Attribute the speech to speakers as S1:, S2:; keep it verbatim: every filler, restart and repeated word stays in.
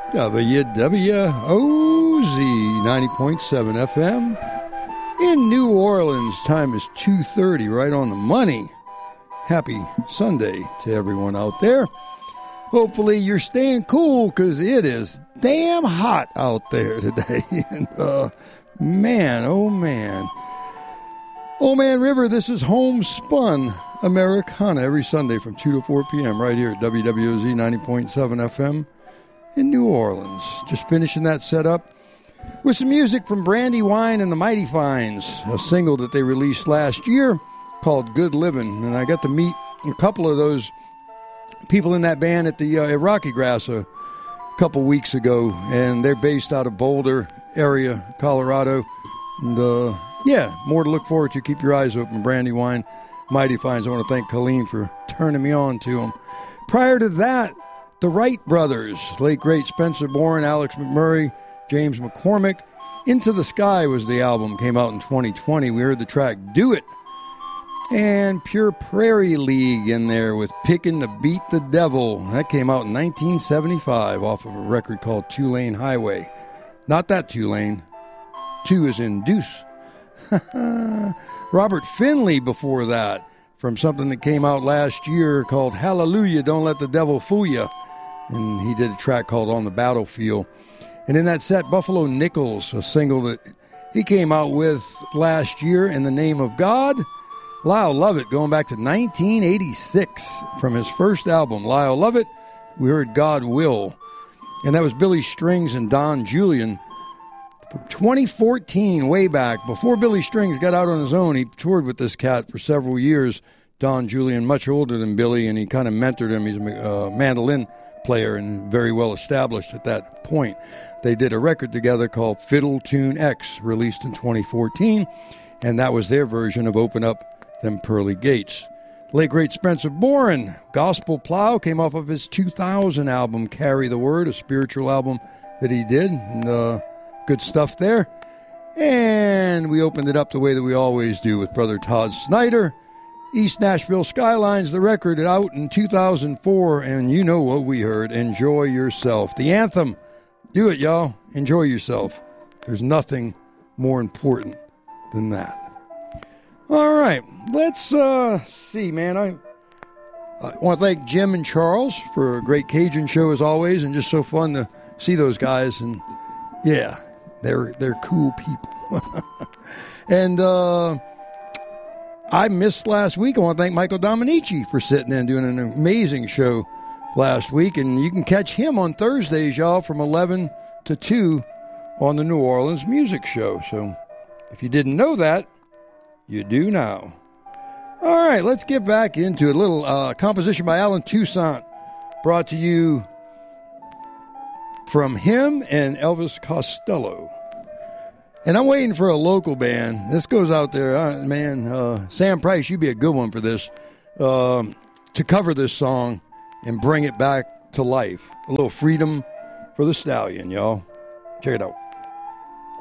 S1: W W O Z ninety point seven F M in New Orleans. Time is two thirty, right on the money. Happy Sunday to everyone out there. Hopefully you're staying cool because it is damn hot out there today. and, uh, man, oh man. Oh man River, this is Homespun Americana every Sunday from two to four p.m. right here at W W O Z ninety point seven F M in New Orleans. Just finishing that setup with some music from Brandywine and the Mighty Fines, a single that they released last year called Good Livin'. And I got to meet a couple of those people in that band at the uh, at Rocky Grass a couple weeks ago, and they're based out of Boulder area, Colorado. And uh, yeah, more to look forward to. Keep your eyes open. Brandywine, Mighty Fines. I want to thank Colleen for turning me on to them. Prior to that, the Wright brothers, late great Spencer Bourne, Alex McMurray, James McCormick. Into the Sky was the album, came out in twenty twenty. We heard the track Do It. And Pure Prairie League in there with Pickin' to Beat the Devil. That came out in nineteen seventy-five off of a record called Two Lane Highway. Not that two lane. Two is in deuce. Robert Finley before that, from something that came out last year called Hallelujah, Don't Let the Devil Fool Ya. And he did a track called On the Battlefield. And in that set, Buffalo Nichols, a single that he came out with last year, In the Name of God. Lyle Lovett, going back to nineteen eighty-six from his first album, Lyle Lovett, we heard God Will. And that was Billy Strings and Don Julian. From twenty fourteen, way back, before Billy Strings got out on his own, he toured with this cat for several years. Don Julian, much older than Billy, and he kind of mentored him. He's a uh, mandolin player and very well established at that point. They did a record together called Fiddle Tune X, released in twenty fourteen, and that was their version of Open Up Them Pearly Gates. Late great Spencer Bourne, Gospel Plow, came off of his two thousand album, Carry the Word, a spiritual album that he did, and uh, good stuff there. And we opened it up the way that we always do with Brother Todd Snyder, East Nashville Skylines, the record out in two thousand four, and you know what we heard, Enjoy Yourself. The anthem, do it, y'all, enjoy yourself. There's nothing more important than that. All right, let's uh, see, man. I, I want to thank Jim and Charles for a great Cajun show as always, and just so fun to see those guys. And yeah, they're they're cool people. and uh, I missed last week. I want to thank Michael Dominici for sitting in and doing an amazing show last week. And you can catch him on Thursdays, y'all, from eleven to two on the New Orleans Music Show. So if you didn't know that, you do now. All right, let's get back into it. A little uh, composition by Alan Toussaint, brought to you from him and Elvis Costello. And I'm waiting for a local band. This goes out there, uh, man. Uh, Sam Price, you'd be a good one for this, um, to cover this song and bring it back to life. A little freedom for the stallion, y'all. Check it out.